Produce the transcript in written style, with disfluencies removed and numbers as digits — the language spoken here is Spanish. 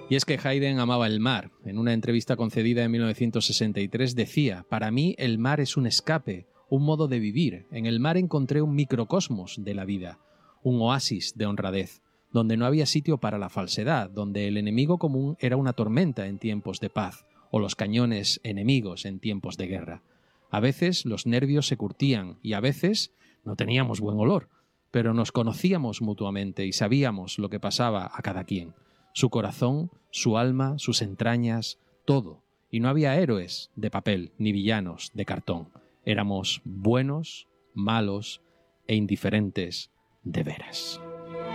Y es que Haydn amaba el mar. En una entrevista concedida en 1963 decía: «Para mí el mar es un escape, un modo de vivir. En el mar encontré un microcosmos de la vida, un oasis de honradez, donde no había sitio para la falsedad, donde el enemigo común era una tormenta en tiempos de paz, o los cañones enemigos en tiempos de guerra. A veces los nervios se curtían y a veces no teníamos buen olor, pero nos conocíamos mutuamente y sabíamos lo que pasaba a cada quien. Su corazón, su alma, sus entrañas, todo. Y no había héroes de papel ni villanos de cartón. Éramos buenos, malos e indiferentes de veras».